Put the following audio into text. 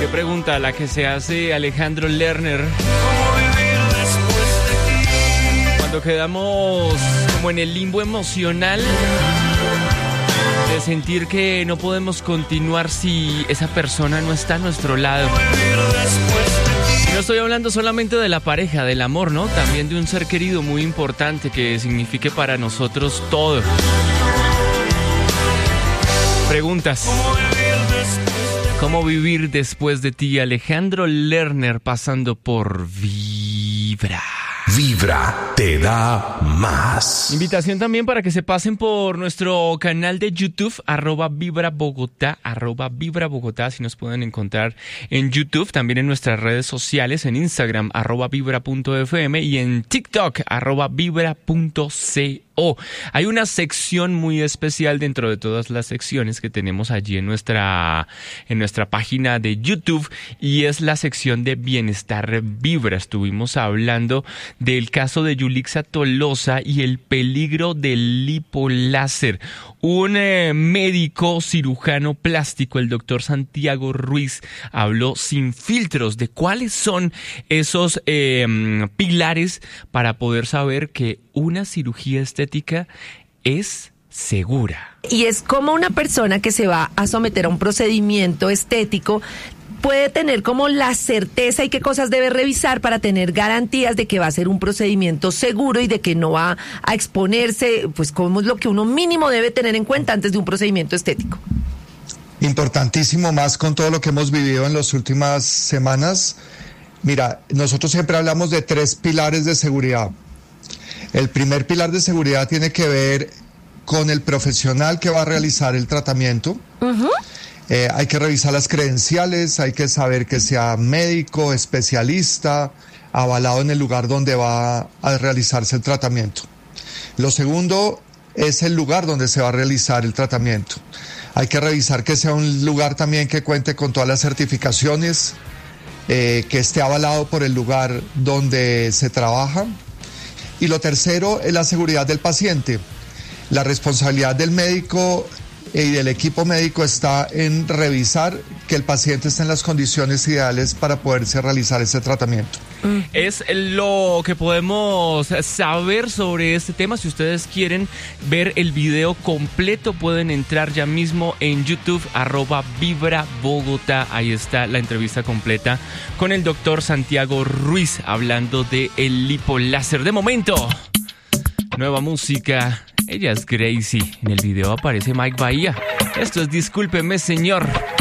Qué pregunta la que se hace Alejandro Lerner. Cuando quedamos como en el limbo emocional de sentir que no podemos continuar si esa persona no está a nuestro lado. Y no estoy hablando solamente de la pareja, del amor, ¿no? También de un ser querido muy importante que signifique para nosotros todo. Preguntas. ¿Cómo vivir después de ti? Alejandro Lerner pasando por Vibra. Vibra te da más. Invitación también para que se pasen por nuestro canal de YouTube, @VibraBogotá, @VibraBogotá, si nos pueden encontrar en YouTube, también en nuestras redes sociales, en Instagram, @Vibra.fm y en TikTok, @Vibra.co. Hay una sección muy especial dentro de todas las secciones que tenemos allí en nuestra página de YouTube y es la sección de Bienestar Vibra. Estuvimos hablando del caso de Yulixa Tolosa y el peligro del lipoláser. Un médico cirujano plástico, el doctor Santiago Ruiz, habló sin filtros de cuáles son esos pilares para poder saber que una cirugía estética es segura. Y es como una persona que se va a someter a un procedimiento estético puede tener como la certeza y qué cosas debe revisar para tener garantías de que va a ser un procedimiento seguro y de que no va a exponerse, pues como es lo que uno mínimo debe tener en cuenta antes de un procedimiento estético. Importantísimo, más con todo lo que hemos vivido en las últimas semanas. Mira, nosotros siempre hablamos de 3 pilares de seguridad. El primer pilar de seguridad tiene que ver con el profesional que va a realizar el tratamiento. Uh-huh. Hay que revisar las credenciales, hay que saber que sea médico, especialista, avalado en el lugar donde va a realizarse el tratamiento. Lo segundo es el lugar donde se va a realizar el tratamiento. Hay que revisar que sea un lugar también que cuente con todas las certificaciones, que esté avalado por el lugar donde se trabaja. Y lo tercero es la seguridad del paciente. La responsabilidad del médico y del equipo médico está en revisar que el paciente esté en las condiciones ideales para poderse realizar ese tratamiento. Es lo que podemos saber sobre este tema. Si ustedes quieren ver el video completo, pueden entrar ya mismo en YouTube, @VibraBogotá. Ahí está la entrevista completa con el doctor Santiago Ruiz hablando de el lipoláser. De momento, nueva música. Ella es Gracie. En el video aparece Mike Bahía. Esto es Discúlpeme, señor.